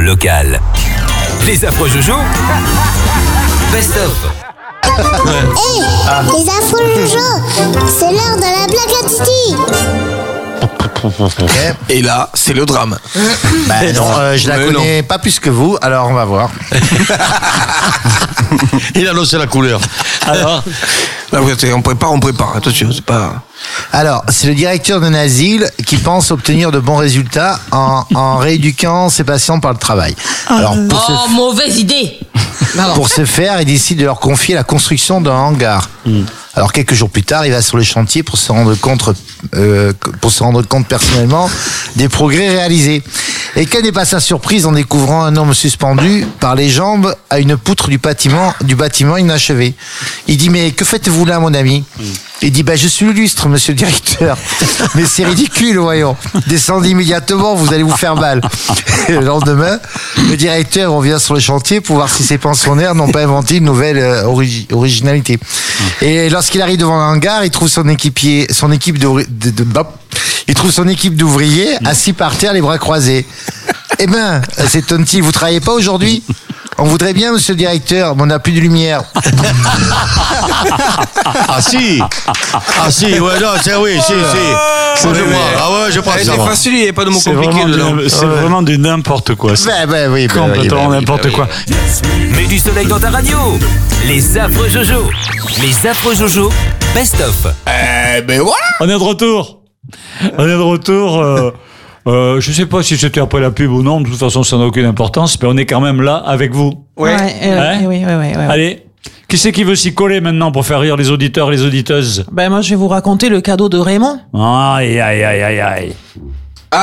local. Les affreux Jojo, best of. Les affreux Jojo, c'est l'heure de la blague à Titi. Et là, c'est le drame. Non, je la connais pas plus que vous, alors on va voir. Il a annoncé la couleur. Alors, on prépare. Attention, c'est pas... Alors, c'est le directeur d'un asile qui pense obtenir de bons résultats en rééduquant ses patients par le travail. Alors, mauvaise idée. pour ce faire, il décide de leur confier la construction d'un hangar. Alors, quelques jours plus tard, il va sur le chantier pour se rendre compte personnellement des progrès réalisés. Et quelle n'est pas sa surprise en découvrant un homme suspendu par les jambes à une poutre du bâtiment inachevé. Il dit, mais que faites-vous là, mon ami? Il dit, je suis le lustre, monsieur le directeur. Mais c'est ridicule, voyons. Descendez immédiatement, vous allez vous faire mal. Et le lendemain, le directeur revient sur le chantier pour voir si ses pensionnaires n'ont pas inventé une nouvelle originalité. Et lorsqu'il arrive devant un hangar, il trouve son équipe d'ouvriers assis par terre, les bras croisés. Eh ben, s'étonne-t-il, vous travaillez pas aujourd'hui? On voudrait bien, monsieur le directeur, mais on n'a plus de lumière. Ah si, ouais, non, c'est oui, si. C'est de moi. Ah ouais, je pense que ça C'est va. facile, il n'y a pas de mots compliqués dedans. C'est vraiment du n'importe quoi. Oui, Complètement n'importe quoi. Mets du soleil dans ta radio. Les affreux Jojo. Les affreux Jojo, best of. Ben voilà. On est de retour. Je sais pas si c'était après la pub ou non, de toute façon ça n'a aucune importance, mais on est quand même là avec vous. Ouais. Oui. Allez, qui c'est qui veut s'y coller maintenant pour faire rire les auditeurs, les auditeuses? Moi, je vais vous raconter le cadeau de Raymond. Aïe.